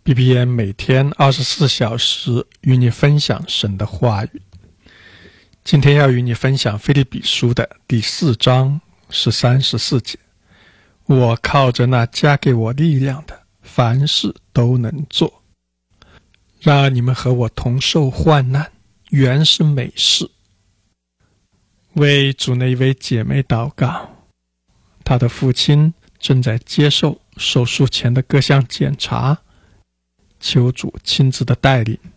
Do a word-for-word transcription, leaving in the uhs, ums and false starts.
B B N 每天二十四小时与你分享神的话语。今天要与你分享腓立比书的第四章十三、十四节。我靠着那加给我力量的，凡事都能做。然而你们和我同受患难，原是美事。为主内一位姐妹祷告，她的父亲正在接受手术前的各项检查，求主亲自的带领，